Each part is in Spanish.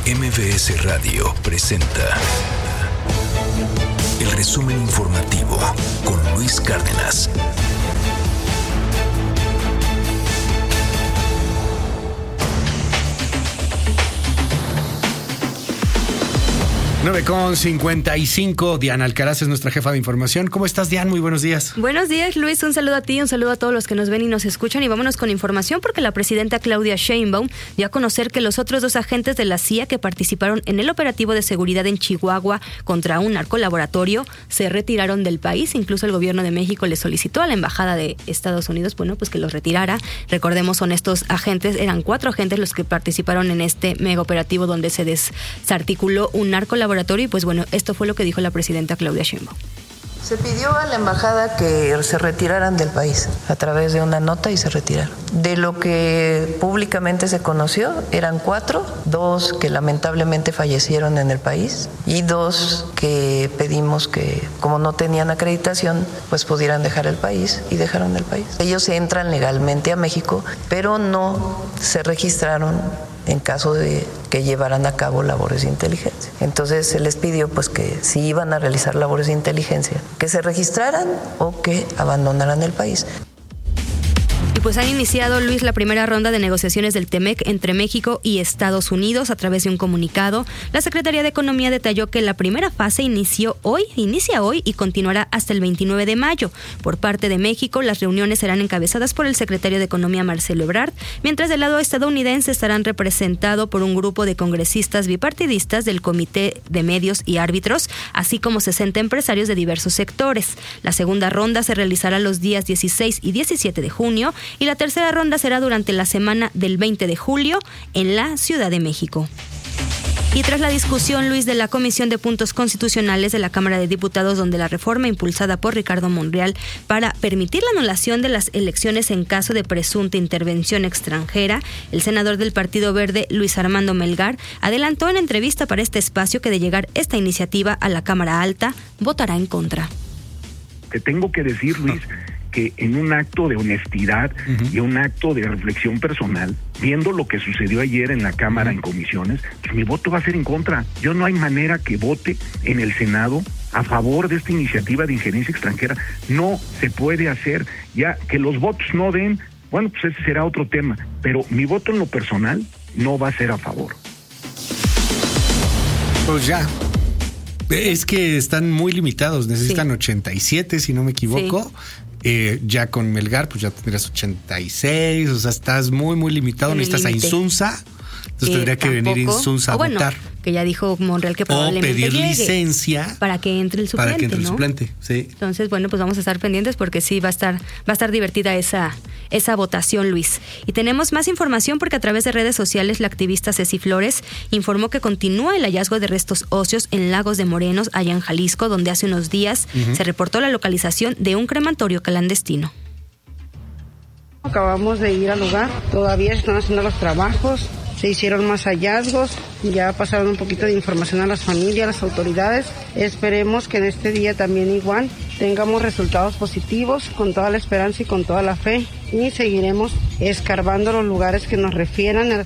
MBS Radio presenta el resumen informativo con Luis Cárdenas. 9:55, Diana Alcaraz es nuestra jefa de información. ¿Cómo estás, Diana? Muy buenos días. Buenos días, Luis. Un saludo a ti, un saludo a todos los que nos ven y nos escuchan. Y vámonos con información porque la presidenta Claudia Sheinbaum dio a conocer que los otros 2 agentes de la CIA que participaron en el operativo de seguridad en Chihuahua contra un narcolaboratorio se retiraron del país. Incluso el gobierno de México le solicitó a la embajada de Estados Unidos, pues que los retirara. Recordemos, son estos agentes, eran 4 agentes los que participaron en este mega operativo donde se desarticuló un narcolaboratorio. Y pues bueno, esto fue lo que dijo la presidenta Claudia Sheinbaum. Se pidió a la embajada que se retiraran del país a través de una nota y se retiraron. De lo que públicamente se conoció, eran 4, 2 que lamentablemente fallecieron en el país y 2 que pedimos que, como no tenían acreditación, pues pudieran dejar el país y dejaron el país. Ellos entran legalmente a México, pero no se registraron en caso de que llevaran a cabo labores de inteligencia. Entonces se les pidió pues que si iban a realizar labores de inteligencia, que se registraran o que abandonaran el país. Y pues han iniciado, Luis, la primera ronda de negociaciones del TEMEC entre México y Estados Unidos a través de un comunicado. La Secretaría de Economía detalló que la primera fase inicia hoy y continuará hasta el 29 de mayo. Por parte de México, las reuniones serán encabezadas por el secretario de Economía, Marcelo Ebrard, mientras del lado estadounidense estarán representados por un grupo de congresistas bipartidistas del Comité de Medios y Árbitros, así como 60 empresarios de diversos sectores. La segunda ronda se realizará los días 16 y 17 de junio, y la tercera ronda será durante la semana del 20 de julio en la Ciudad de México. Y tras la discusión, Luis, de la Comisión de Puntos Constitucionales de la Cámara de Diputados, donde la reforma impulsada por Ricardo Monreal para permitir la anulación de las elecciones en caso de presunta intervención extranjera, el senador del Partido Verde, Luis Armando Melgar, adelantó en entrevista para este espacio que de llegar esta iniciativa a la Cámara Alta, votará en contra. Te tengo que decir, Luis, que en un acto de honestidad y un acto de reflexión personal, viendo lo que sucedió ayer en la Cámara en comisiones, pues mi voto va a ser en contra. Yo no hay manera que vote en el Senado a favor de esta iniciativa de injerencia extranjera. No se puede hacer. Ya que los votos no den, bueno, pues ese será otro tema, pero mi voto en lo personal no va a ser a favor. Pues ya. Es que están muy limitados, necesitan 87, si no me equivoco. Sí. Ya con Melgar, pues ya tendrías 86, o sea, estás muy, muy limitado. Necesitas a Insunza, entonces tendría que venir Insunza a votar. Que ya dijo Monreal que probablemente pedir licencia para que entre el suplente, el suplente, sí. Entonces, bueno, pues vamos a estar pendientes porque sí va a estar divertida esa votación, Luis. Y tenemos más información porque a través de redes sociales la activista Ceci Flores informó que continúa el hallazgo de restos óseos en Lagos de Morenos, allá en Jalisco, donde hace unos días se reportó la localización de un crematorio clandestino. Acabamos de ir al lugar, todavía están haciendo los trabajos. Se hicieron más hallazgos, ya pasaron un poquito de información a las familias, a las autoridades. Esperemos que en este día también igual tengamos resultados positivos, con toda la esperanza y con toda la fe. Y seguiremos escarbando los lugares que nos refieran.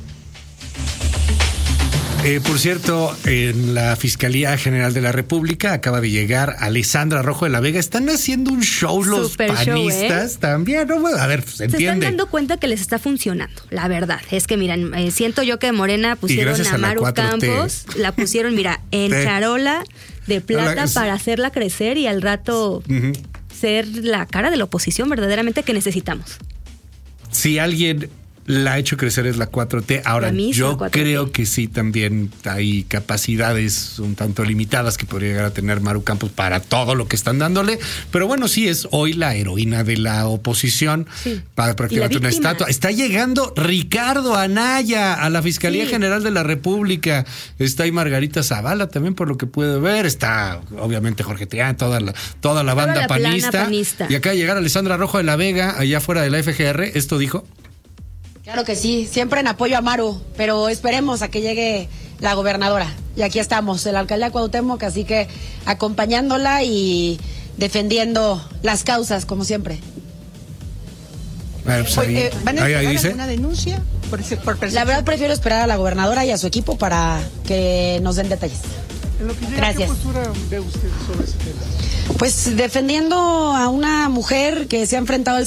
Por cierto, en la Fiscalía General de la República acaba de llegar Alessandra Rojo de la Vega. Están haciendo un show los Super panistas show, también. No, a ver, se entiende. Se están dando cuenta que les está funcionando. La verdad es que, miren, siento yo que de Morena pusieron a Maru Campos, la pusieron, mira, en charola de plata para hacerla crecer y al rato ser la cara de la oposición verdaderamente que necesitamos. Si alguien la ha hecho crecer es la 4T. Ahora, yo 4T. Creo que sí también hay capacidades un tanto limitadas que podría llegar a tener Maru Campos para todo lo que están dándole. Pero bueno, sí es hoy la heroína de la oposición para prácticamente una estatua. Está llegando Ricardo Anaya a la Fiscalía General de la República. Está ahí Margarita Zavala también, por lo que puedo ver. Está obviamente Jorge Trián, toda la banda panista. Y acá llegar Alessandra Rojo de la Vega, allá fuera de la FGR. ¿Esto dijo? Claro que sí, siempre en apoyo a Maru, pero esperemos a que llegue la gobernadora. Y aquí estamos, el alcalde de Cuauhtémoc, así que acompañándola y defendiendo las causas, como siempre. Pues ahí ¿Van a ahí entregar dice alguna denuncia La verdad prefiero esperar a la gobernadora y a su equipo para que nos den detalles. En lo que llega, Gracias. ¿qué postura ve usted sobre ese tema? Pues defendiendo a una mujer que se ha enfrentado al